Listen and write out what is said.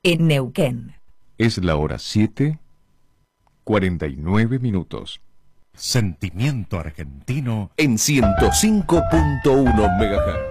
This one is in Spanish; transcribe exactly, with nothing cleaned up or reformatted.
en Neuquén. Es la hora siete, cuarenta y nueve minutos. Sentimiento argentino en ciento cinco punto uno megahertz.